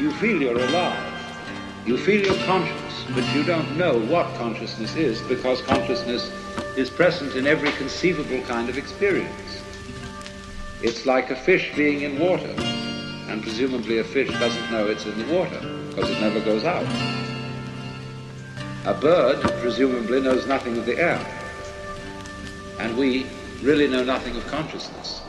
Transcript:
You feel you're alive. You feel you're conscious, but you don't know what consciousness is, because consciousness is present in every conceivable kind of experience. It's like a fish being in water, and presumably a fish doesn't know it's in the water, because it never goes out. A bird presumably knows nothing of the air, and we really know nothing of consciousness.